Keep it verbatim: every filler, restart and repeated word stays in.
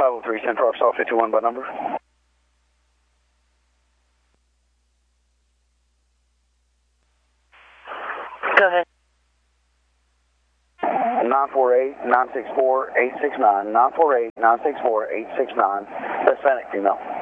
five oh three, Central Arkansas fifty-one by number. Go ahead. nine four eight, nine six four, eight six nine, nine four eight, nine six four, eight six nine, Hispanic female.